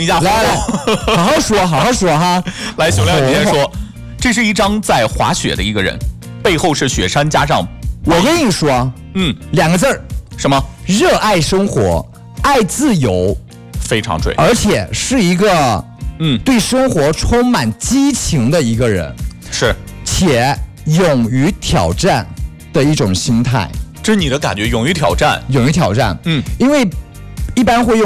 一下， 来，好好说，好好说哈。 来，熊亮，你先说，这是一张在滑雪的一个人，背后是雪山加上， 我跟你说，两个字儿， 什么？ 热爱生活，爱自由， 非常对， 而且是一个对生活充满激情的一个人， 是， 且勇于挑战的一种心态。 这是你的感觉，勇于挑战， 勇于挑战，因为一般会用